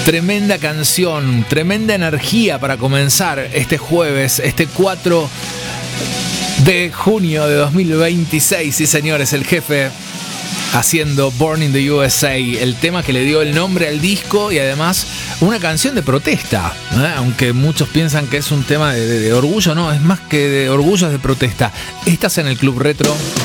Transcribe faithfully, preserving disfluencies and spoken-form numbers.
Tremenda canción, tremenda energía para comenzar este jueves, este cuatro de junio de dos mil veintiséis. Sí, señores, el jefe haciendo Born in the U S A, el tema que le dio el nombre al disco y además una canción de protesta, ¿eh? Aunque muchos piensan que es un tema de, de, de orgullo, no, es más que de orgullo, es de protesta. Estás en el Club Retro.